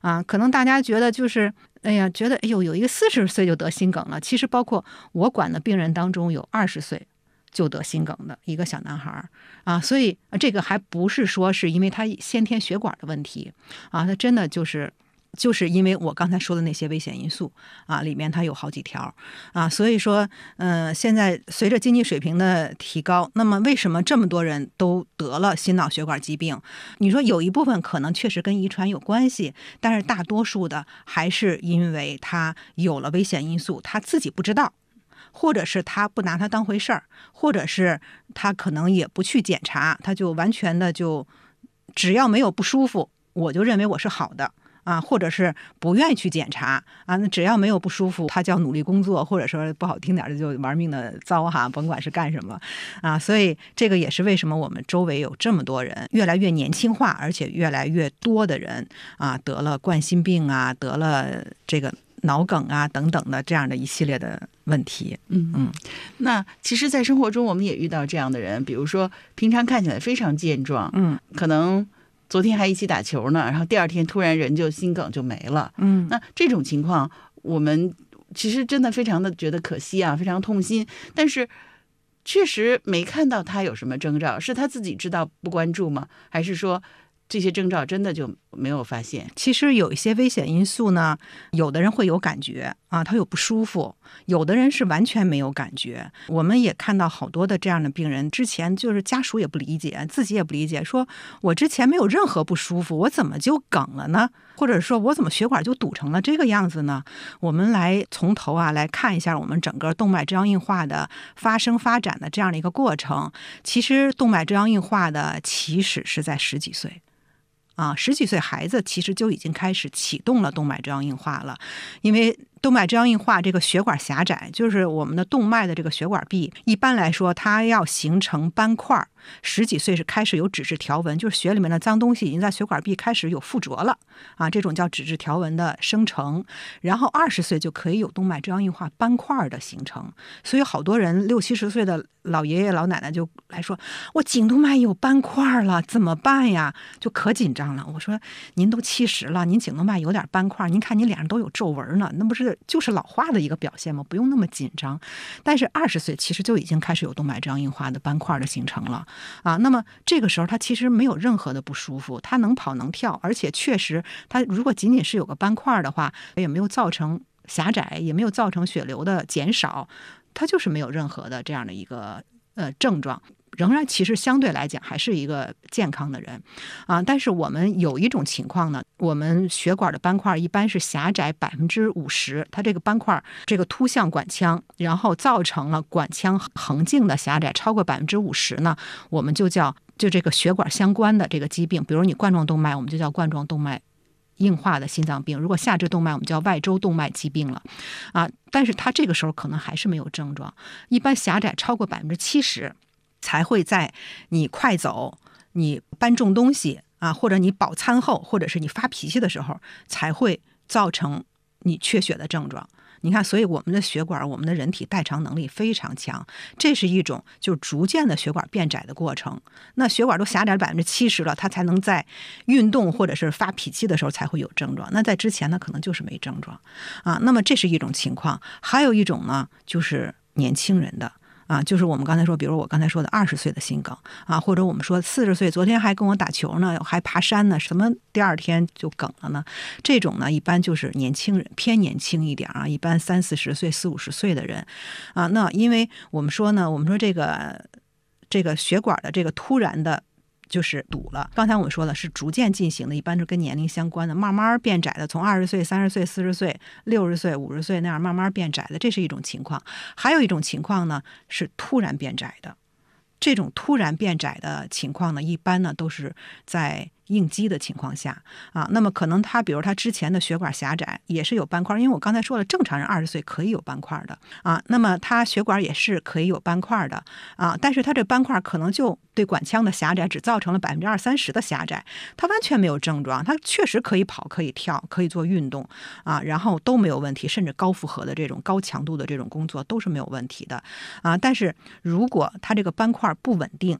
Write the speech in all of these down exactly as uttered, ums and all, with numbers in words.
啊。可能大家觉得就是哎呀，觉得哎呦，有一个四十岁就得心梗了。其实包括我管的病人当中有二十岁就得心梗的一个小男孩啊，所以这个还不是说是因为他先天血管的问题啊，他真的就是就是因为我刚才说的那些危险因素啊，里面它有好几条啊，所以说，呃，现在随着经济水平的提高，那么为什么这么多人都得了心脑血管疾病？你说有一部分可能确实跟遗传有关系，但是大多数的还是因为他有了危险因素，他自己不知道。或者是他不拿它当回事儿，或者是他可能也不去检查，他就完全的就只要没有不舒服，我就认为我是好的啊，或者是不愿意去检查啊，那只要没有不舒服，他叫努力工作，或者说不好听点的就玩命的糟哈，甭管是干什么啊，所以这个也是为什么我们周围有这么多人越来越年轻化，而且越来越多的人啊得了冠心病啊，得了这个脑梗啊等等的这样的一系列的问题。 嗯嗯，那其实在生活中我们也遇到这样的人，比如说平常看起来非常健壮， 嗯， 可能昨天还一起打球呢，然后第二天突然人就心梗就没了。 嗯， 那这种情况我们其实真的非常的觉得可惜啊，非常痛心，但是确实没看到他有什么征兆，是他自己知道不关注吗？还是说这些征兆真的就没有发现？ 其实有一些危险因素呢，有的人会有感觉啊，他有不舒服，有的人是完全没有感觉。我们也看到好多的这样的病人，之前就是家属也不理解，自己也不理解，说我之前没有任何不舒服，我怎么就梗了呢？或者说我怎么血管就堵成了这个样子呢？我们来从头啊来看一下我们整个动脉粥样硬化的发生发展的这样的一个过程。其实动脉粥样硬化的起始是在十几岁。啊，十几岁孩子其实就已经开始启动了动脉粥样硬化了，因为动脉粥样硬化这个血管狭窄，就是我们的动脉的这个血管壁，一般来说它要形成斑块，十几岁是开始有脂质条纹，就是血里面的脏东西已经在血管壁开始有附着了啊，这种叫脂质条纹的生成。然后二十岁就可以有动脉粥样硬化斑块的形成，所以好多人六七十岁的老爷爷老奶奶就来说，我颈动脉有斑块了，怎么办呀？就可紧张了。我说您都七十了，您颈动脉有点斑块，您看您脸上都有皱纹呢，那不是就是老化的一个表现吗？不用那么紧张。但是二十岁其实就已经开始有动脉粥样硬化的斑块的形成了啊。那么这个时候他其实没有任何的不舒服，他能跑能跳，而且确实他如果仅仅是有个斑块的话，也没有造成狭窄，也没有造成血流的减少，他就是没有任何的这样的一个呃症状。仍然其实相对来讲还是一个健康的人啊，但是我们有一种情况呢，我们血管的斑块一般是狭窄百分之五十，它这个斑块这个突向管腔，然后造成了管腔横径的狭窄超过百分之五十呢，我们就叫就这个血管相关的这个疾病，比如你冠状动脉，我们就叫冠状动脉硬化的心脏病，如果下肢动脉我们叫外周动脉疾病了啊，但是它这个时候可能还是没有症状，一般狭窄超过百分之七十。才会在你快走、你搬重东西啊，或者你饱餐后，或者是你发脾气的时候，才会造成你缺血的症状。你看，所以我们的血管，我们的人体代偿能力非常强，这是一种就是逐渐的血管变窄的过程。那血管都狭窄百分之七十了，它才能在运动或者是发脾气的时候才会有症状。那在之前呢，可能就是没症状啊。那么这是一种情况，还有一种呢，就是年轻人的。啊，就是我们刚才说，比如我刚才说的二十岁的心梗啊，或者我们说四十岁，昨天还跟我打球呢，还爬山呢，什么第二天就梗了呢？这种呢，一般就是年轻人，偏年轻一点啊，一般三四十岁、四五十岁的人啊。那因为我们说呢，我们说这个这个血管的这个突然的。就是堵了。刚才我们说了是逐渐进行的，一般是跟年龄相关的，慢慢变窄的，从二十岁、三十岁、四十岁、六十岁、五十岁那样慢慢变窄的，这是一种情况。还有一种情况呢是突然变窄的，这种突然变窄的情况呢，一般呢都是在应激的情况下啊，那么可能他比如他之前的血管狭窄也是有斑块，因为我刚才说了，正常人二十岁可以有斑块的啊，那么他血管也是可以有斑块的啊，但是他这斑块可能就对管腔的狭窄只造成了百分之二三十的狭窄，他完全没有症状，他确实可以跑、可以跳、可以做运动啊，然后都没有问题，甚至高负荷的这种高强度的这种工作都是没有问题的啊，但是如果他这个斑块不稳定。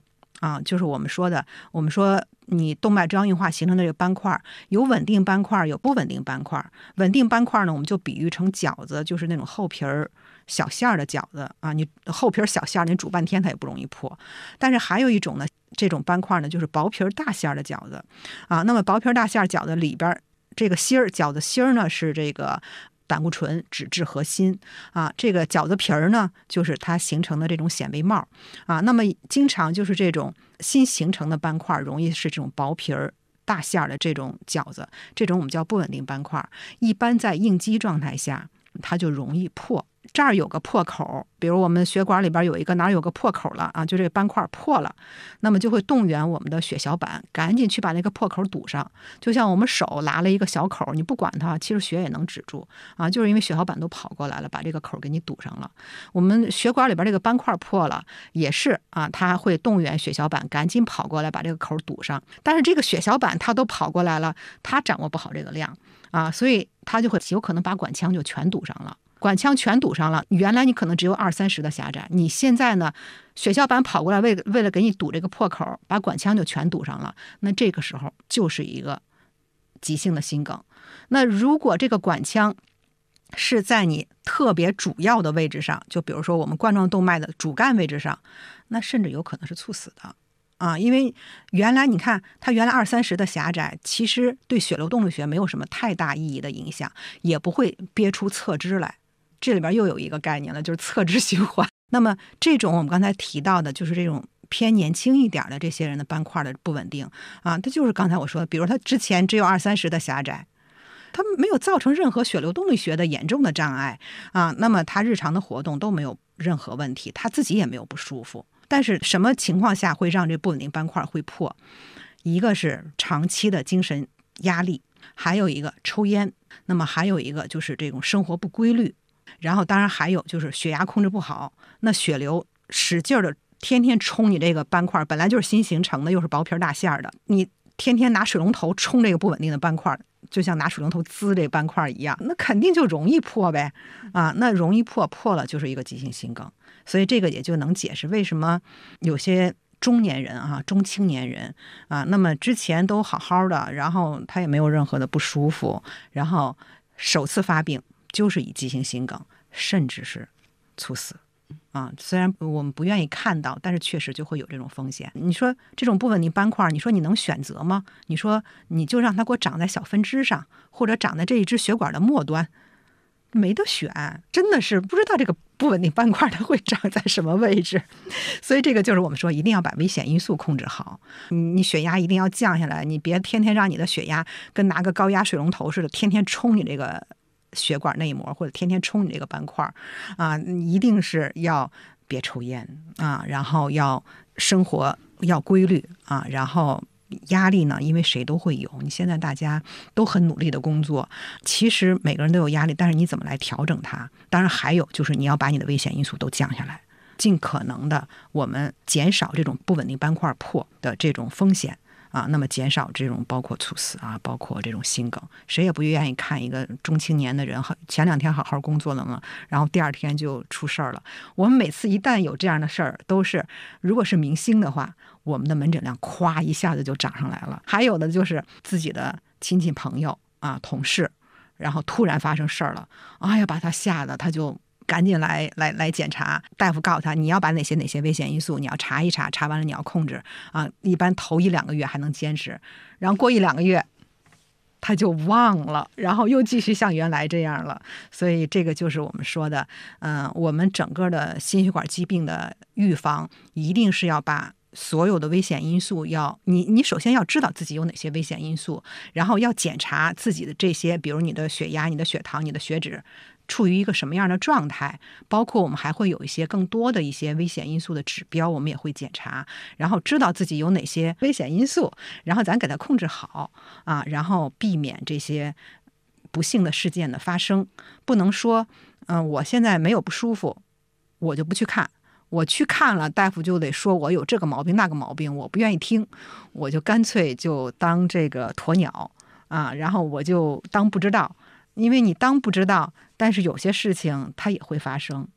啊，就是我们说的，我们说你动脉粥样硬化形成的这个斑块，有稳定斑块，有不稳定斑块。稳定斑块呢，我们就比喻成饺子，就是那种厚皮儿小馅儿的饺子啊，你厚皮儿小馅儿，你煮半天它也不容易破。但是还有一种呢，这种斑块呢，就是薄皮儿大馅儿的饺子啊。那么薄皮儿大馅儿饺子里边这个芯儿，饺子芯儿呢是这个胆固醇、脂质核心啊，这个饺子皮儿呢，就是它形成的这种显微帽啊。那么经常就是这种新形成的斑块，容易是这种薄皮儿大馅儿的这种饺子，这种我们叫不稳定斑块。一般在应激状态下，它就容易破。这儿有个破口，比如我们血管里边有一个哪儿有个破口了啊，就这个斑块破了，那么就会动员我们的血小板赶紧去把那个破口堵上。就像我们手拉了一个小口，你不管它，其实血也能止住啊，就是因为血小板都跑过来了，把这个口给你堵上了。我们血管里边这个斑块破了，也是啊，它会动员血小板赶紧跑过来把这个口堵上。但是这个血小板它都跑过来了，它掌握不好这个量啊，所以它就会有可能把管腔就全堵上了。管腔全堵上了，原来你可能只有二三十的狭窄，你现在呢，血小板跑过来为为了给你堵这个破口，把管腔就全堵上了，那这个时候就是一个急性的心梗。那如果这个管腔是在你特别主要的位置上，就比如说我们冠状动脉的主干位置上，那甚至有可能是猝死的啊，因为原来你看它原来二三十的狭窄，其实对血流动力学没有什么太大意义的影响，也不会憋出侧支来。这里边又有一个概念了，就是侧支循环。那么这种我们刚才提到的，就是这种偏年轻一点的这些人的斑块的不稳定啊，它就是刚才我说的，比如他之前只有二三十的狭窄，他没有造成任何血流动力学的严重的障碍啊，那么他日常的活动都没有任何问题，他自己也没有不舒服。但是什么情况下会让这不稳定斑块会破？一个是长期的精神压力，还有一个抽烟，那么还有一个就是这种生活不规律。然后当然还有就是血压控制不好，那血流使劲的天天冲你这个斑块，本来就是新形成的，又是薄皮大馅儿的，你天天拿水龙头冲这个不稳定的斑块，就像拿水龙头滋这斑块一样，那肯定就容易破呗啊，那容易破，破了就是一个急性心梗。所以这个也就能解释为什么有些中年人啊、中青年人啊，那么之前都好好的，然后他也没有任何的不舒服，然后首次发病就是以急性心梗，甚至是猝死啊。虽然我们不愿意看到，但是确实就会有这种风险。你说这种不稳定斑块，你说你能选择吗？你说你就让它给我长在小分支上，或者长在这一支血管的末端，没得选，真的是不知道这个不稳定斑块它会长在什么位置。所以这个就是我们说一定要把危险因素控制好，你你血压一定要降下来，你别天天让你的血压跟拿个高压水龙头似的，天天冲你这个血管内膜，或者天天冲你这个斑块啊，一定是要别抽烟啊，然后要生活要规律啊，然后压力呢，因为谁都会有，你现在大家都很努力的工作，其实每个人都有压力，但是你怎么来调整它？当然还有就是你要把你的危险因素都降下来，尽可能的我们减少这种不稳定斑块破的这种风险啊，那么减少这种包括猝死啊，包括这种心梗，谁也不愿意看一个中青年的人前两天好好工作了嘛，然后第二天就出事儿了。我们每次一旦有这样的事儿，都是如果是明星的话，我们的门诊量咵一下子就涨上来了。还有的就是自己的亲戚朋友啊、同事，然后突然发生事儿了，哎呀，把他吓得他就赶紧来来来检查，大夫告诉他你要把哪些哪些危险因素你要查一查，查完了你要控制啊。一般头一两个月还能坚持，然后过一两个月他就忘了，然后又继续像原来这样了。所以这个就是我们说的，嗯、呃，我们整个的心血管疾病的预防，一定是要把所有的危险因素要你你首先要知道自己有哪些危险因素，然后要检查自己的这些，比如你的血压、你的血糖、你的血脂处于一个什么样的状态，包括我们还会有一些更多的一些危险因素的指标，我们也会检查，然后知道自己有哪些危险因素，然后咱给它控制好啊，然后避免这些不幸的事件的发生。不能说嗯、呃，我现在没有不舒服我就不去看，我去看了大夫就得说我有这个毛病那个毛病，我不愿意听，我就干脆就当这个鸵鸟啊，然后我就当不知道。因为你当不知道，但是有些事情它也会发生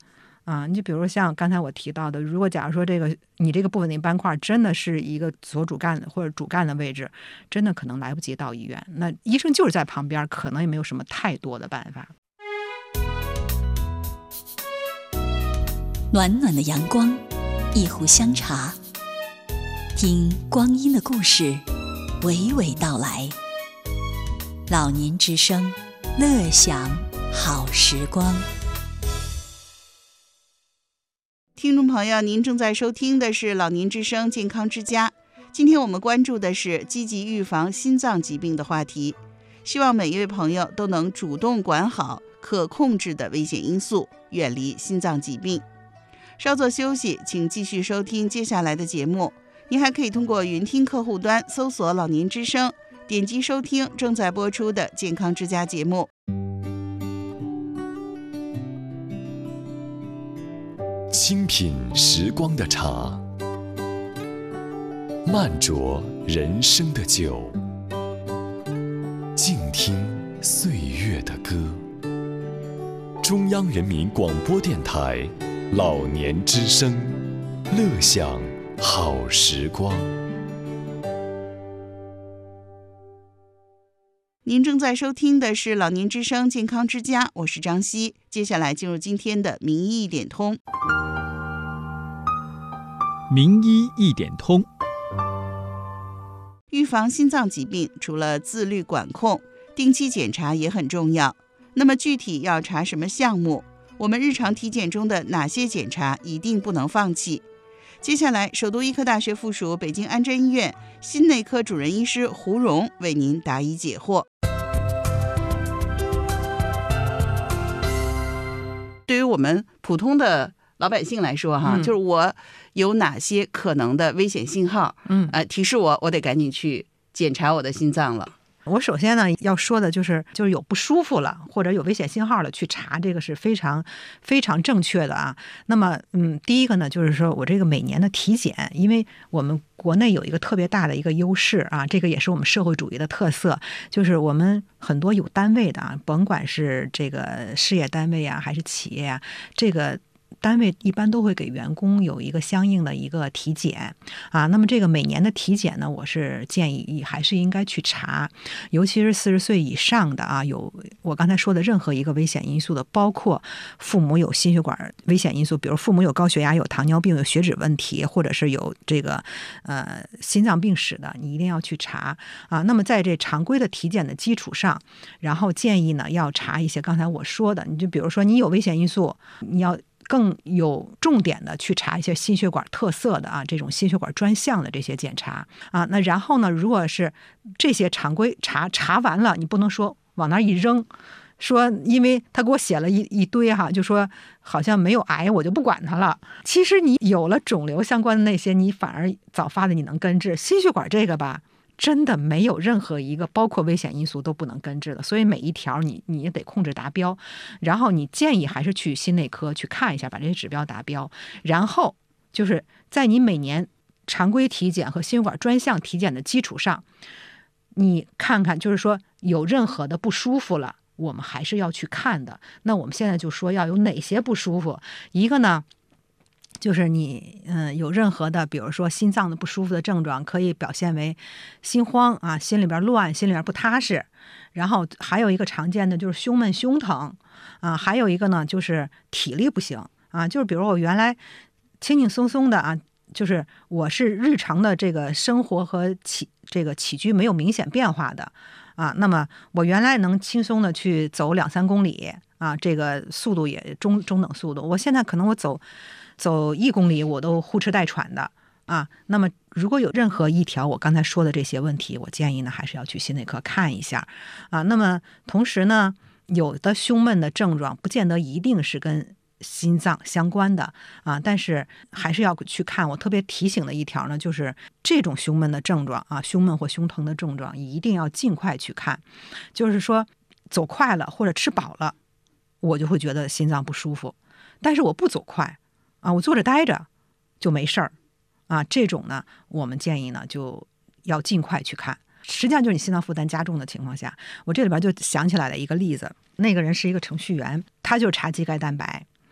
啊，你就比如像刚才我提到的，如果假如说这个你这个不稳定斑块真的是一个左主干或者主干的位置，真的可能来不及到医院，那医生就是在旁边，可能也没有什么太多的办法。 暖暖的阳光，一壶香茶，听光阴的故事娓娓道来。老年之声，乐享好时光。 听众朋友，您正在收听的是老年之声健康之家。今天我们关注的是积极预防心脏疾病的话题，希望每一位朋友都能主动管好可控制的危险因素，远离心脏疾病。稍作休息，请继续收听接下来的节目。您还可以通过云听客户端搜索老年之声，点击收听正在播出的健康之家节目。 清品时光的茶，慢酌人生的酒，静听岁月的歌。中央人民广播电台老年之声，乐享好时光。 您正在收听的是老年之声健康之家，我是张希。接下来进入今天的名医一点通。 名医一点通。 预防心脏疾病，除了自律管控，定期检查也很重要。那么具体要查什么项目？我们日常体检中的哪些检查一定不能放弃？接下来，首都医科大学附属北京安贞医院心内科主任医师胡荣为您答疑解惑。对于我们普通的老百姓来说哈、嗯，就是我有哪些可能的危险信号，嗯，呃，提示我，我得赶紧去检查我的心脏了。 我首先呢要说的就是，就是有不舒服了或者有危险信号了，去查这个是非常非常正确的啊。那么，嗯，第一个呢，就是说我这个每年的体检，因为我们国内有一个特别大的一个优势啊，这个也是我们社会主义的特色，就是我们很多有单位的啊，甭管是这个事业单位啊，还是企业啊，这个单位一般都会给员工有一个相应的一个体检啊。那么这个每年的体检呢，我是建议还是应该去查，尤其是四十岁以上的啊，有我刚才说的任何一个危险因素的，包括父母有心血管危险因素，比如父母有高血压、有糖尿病、有血脂问题，或者是有这个呃心脏病史的，你一定要去查啊。那么在这常规的体检的基础上，然后建议呢要查一些刚才我说的，你就比如说你有危险因素，你要更有重点的去查一些心血管特色的啊，这种心血管专项的这些检查啊。那然后呢，如果是这些常规查查完了，你不能说往那儿一扔，说因为他给我写了一一堆哈，就说好像没有癌，我就不管它了。其实你有了肿瘤相关的那些，你反而早发的你能根治。心血管这个吧，真的没有任何一个包括危险因素都不能根治的，所以每一条你你也得控制达标，然后你建议还是去心内科去看一下，把这些指标达标，然后就是在你每年常规体检和心血管专项体检的基础上，你看看就是说有任何的不舒服了，我们还是要去看的。那我们现在就说要有哪些不舒服，一个呢就是你嗯有任何的比如说心脏的不舒服的症状，可以表现为心慌啊，心里边乱，心里边不踏实，然后还有一个常见的就是胸闷胸疼啊，还有一个呢就是体力不行啊，就是比如我原来轻轻松松的啊，就是我是日常的这个生活和起这个起居没有明显变化的啊，那么我原来能轻松的去走两三公里啊，这个速度也中中等速度，我现在可能我走走一公里我都呼哧带喘的啊。那么如果有任何一条我刚才说的这些问题，我建议呢还是要去心内科看一下啊。那么同时呢，有的胸闷的症状不见得一定是跟心脏相关的啊，但是还是要去看。我特别提醒的一条呢，就是这种胸闷的症状啊，胸闷或胸疼的症状一定要尽快去看。就是说走快了或者吃饱了，我就会觉得心脏不舒服，但是我不走快啊，我坐着待着就没事儿啊。这种呢，我们建议呢就要尽快去看。实际上就是你心脏负担加重的情况下，我这里边就想起来了一个例子，那个人是一个程序员，他就查肌钙蛋白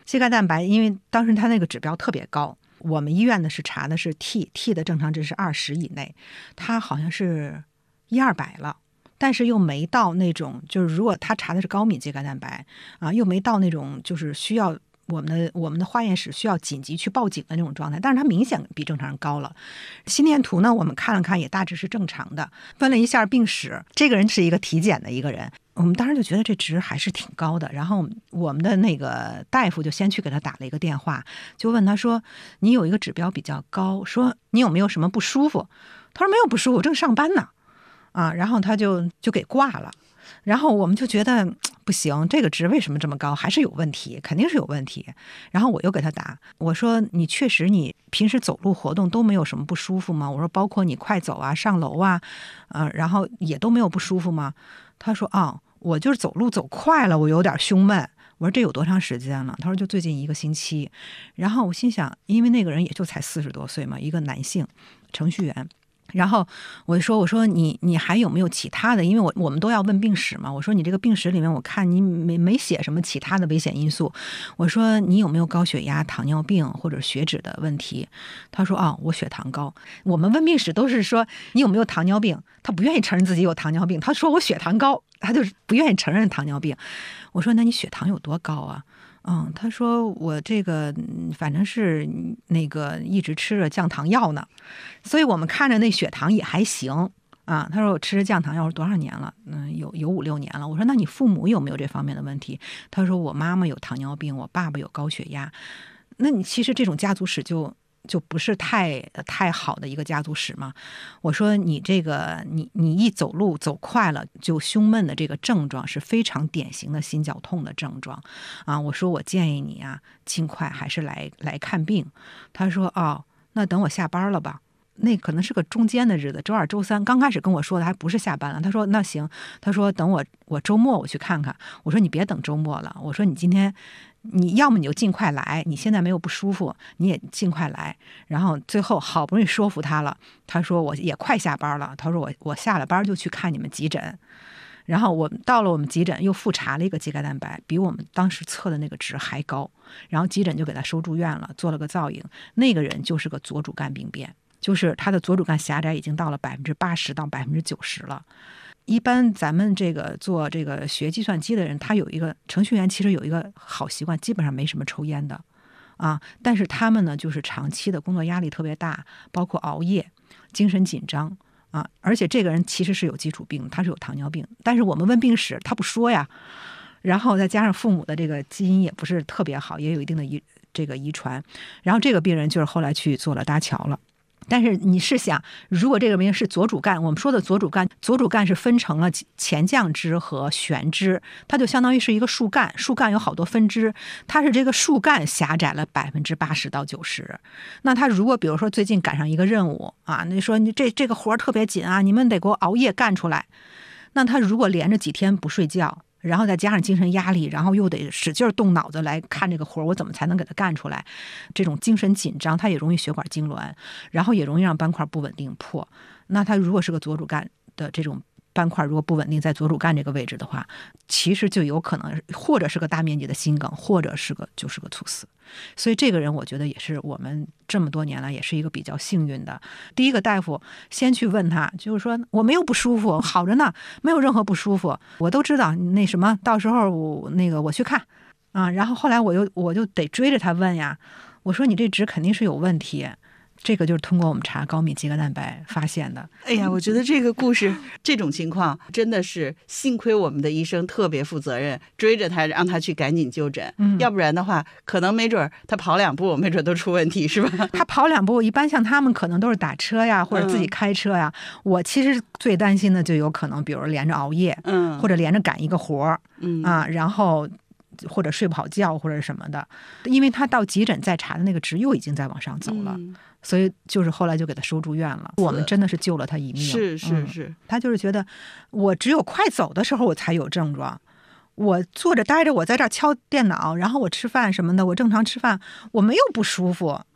肌钙蛋白，因为当时他那个指标特别高，我们医院的是查的是 T T 的正常值是二十以内，他好像是一二百了。但是又没到那种，就是如果他查的是高敏肌钙蛋白啊，又没到那种就是需要我们的我们的化验室需要紧急去报警的那种状态，但是他明显比正常人高了。心电图呢，我们看了看也大致是正常的，问了一下病史，这个人是一个体检的一个人，我们当时就觉得这值还是挺高的。然后我们的那个大夫就先去给他打了一个电话，就问他说：“你有一个指标比较高，说你有没有什么不舒服？”他说：“没有不舒服，我正上班呢。”啊，然后他就就给挂了，然后我们就觉得不行，这个值为什么这么高，还是有问题，肯定是有问题。然后我又给他打，我说你确实你平时走路活动都没有什么不舒服吗？我说包括你快走啊、上楼啊，呃，然后也都没有不舒服吗？他说啊，我就是走路走快了，我有点胸闷。我说这有多长时间了？他说就最近一个星期。然后我心想，因为那个人也就才四十多岁嘛，一个男性程序员。然后我就说，我说你你还有没有其他的？因为我我们都要问病史嘛。我说你这个病史里面，我看你没没写什么其他的危险因素。我说你有没有高血压、糖尿病或者血脂的问题？他说哦，我血糖高。我们问病史都是说你有没有糖尿病，他不愿意承认自己有糖尿病。他说我血糖高，他就是不愿意承认糖尿病。我说那你血糖有多高啊？嗯，他说我这个反正是那个一直吃着降糖药呢，所以我们看着那血糖也还行啊。他说我吃着降糖药是多少年了？嗯，有有五六年了。我说那你父母有没有这方面的问题？他说我妈妈有糖尿病，我爸爸有高血压。那你其实这种家族史就就不是太太好的一个家族史嘛。我说你这个你你一走路走快了就胸闷的这个症状是非常典型的心绞痛的症状啊。我说我建议你啊尽快还是来来看病。他说哦，那等我下班了吧。那可能是个中间的日子，周二周三。刚开始跟我说的还不是下班了。他说那行，他说等我我周末我去看看。我说你别等周末了，我说你今天你要么你就尽快来，你现在没有不舒服你也尽快来。然后最后好不容易说服他了，他说我也快下班了，他说我我下了班就去看你们急诊。然后我到了我们急诊又复查了一个肌钙蛋白，比我们当时测的那个值还高。然后急诊就给他收住院了，做了个造影。那个人就是个左主干病变，就是他的左主干狭窄已经到了百分之八十到百分之九十了。一般咱们这个做这个学计算机的人，他有一个程序员，其实有一个好习惯，基本上没什么抽烟的啊。但是他们呢，就是长期的工作压力特别大，包括熬夜、精神紧张啊。而且这个人其实是有基础病，他是有糖尿病，但是我们问病史他不说呀。然后再加上父母的这个基因也不是特别好，也有一定的遗这个遗传。然后这个病人就是后来去做了搭桥了。但是你试想，如果这个病人是左主干，我们说的左主干，左主干是分成了前降支和悬支，它就相当于是一个树干，树干有好多分支，它是这个树干狭窄了百分之八十到九十。那他如果比如说最近赶上一个任务啊，那说你这这个活特别紧啊，你们得给我熬夜干出来。那他如果连着几天不睡觉，然后再加上精神压力，然后又得使劲动脑子来看这个活，我怎么才能给它干出来？这种精神紧张，它也容易血管痉挛，然后也容易让斑块不稳定破。那它如果是个左主干的这种斑块，如果不稳定在左主干这个位置的话，其实就有可能或者是个大面积的心梗，或者是个就是个猝死。所以这个人我觉得也是我们这么多年来也是一个比较幸运的。第一个大夫先去问他，就是说我没有不舒服，好着呢，没有任何不舒服，我都知道那什么，到时候我那个我去看啊。然后后来我又我就得追着他问呀，我说你这值肯定是有问题。这个就是通过我们查高敏肌钙蛋白发现的。 哎呀，我觉得这个故事这种情况真的是幸亏我们的医生特别负责任，追着他让他去赶紧就诊、嗯、要不然的话可能没准他跑两步没准都出问题，是吧？ 他跑两步一般像他们可能都是打车呀或者自己开车呀、嗯、我其实最担心的就有可能比如连着熬夜、嗯、或者连着赶一个活、嗯、啊，然后或者睡不好觉或者什么的，因为他到急诊再查的那个值又已经在往上走了、嗯，所以就是后来就给他收住院了。我们真的是救了他一命。 是是是、嗯、 他就是觉得我只有快走的时候我才有症状，我坐着待着，我在这儿敲电脑，然后我吃饭什么的，我正常吃饭，我没有不舒服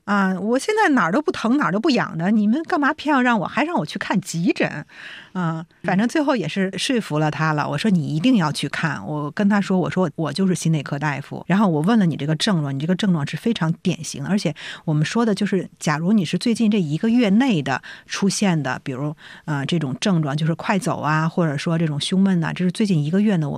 啊，我现在哪儿都不疼，哪儿都不痒的，你们干嘛偏要让我还让我去看急诊？啊，反正最后也是说服了他了。我说你一定要去看。我跟他说，我说我就是心内科大夫。然后我问了你这个症状，你这个症状是非常典型的，而且我们说的就是，假如你是最近这一个月内的出现的，比如呃这种症状，就是快走啊，或者说这种胸闷呐、啊，这是最近一个月呢，我们